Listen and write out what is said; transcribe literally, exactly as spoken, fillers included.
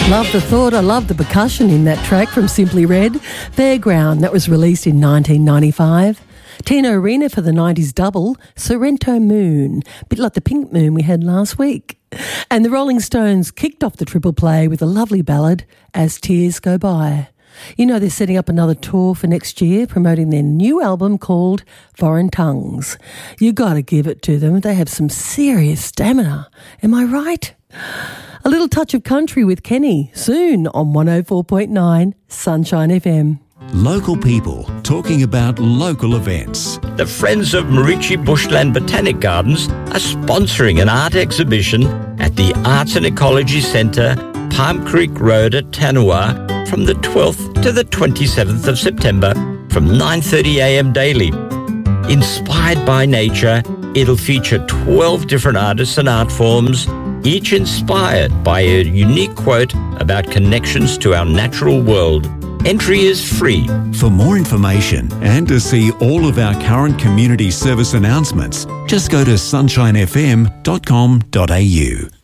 Love the thought. I love the percussion in that track from Simply Red. Fairground, that was released in nineteen ninety-five. Tino Arena for the nineties double, Sorrento Moon, a bit like the Pink Moon we had last week. And the Rolling Stones kicked off the triple play with a lovely ballad, As Tears Go By. You know they're setting up another tour for next year, promoting their new album called Foreign Tongues. You got to give it to them. They have some serious stamina. Am I right? A little touch of country with Kenny, soon on one oh four point nine Sunshine F M. Local people talking about local events. The Friends of Marichi Bushland Botanic Gardens are sponsoring an art exhibition at the Arts and Ecology Centre, Palm Creek Road at Tanua, from the twelfth to the twenty-seventh of September from nine thirty a m daily. Inspired by nature, it'll feature twelve different artists and art forms, each inspired by a unique quote about connections to our natural world. Entry is free. For more information and to see all of our current community service announcements, just go to sunshine f m dot com dot a u.